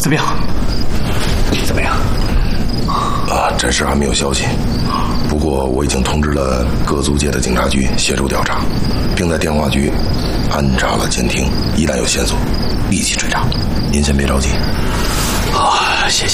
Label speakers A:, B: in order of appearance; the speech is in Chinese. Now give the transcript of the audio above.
A: 怎么样？怎么样？
B: 暂时还没有消息。不过我已经通知了各租界的警察局协助调查，并在电话局安插了监听，一旦有线索，立即追查。您先别着急。
A: 好，谢谢。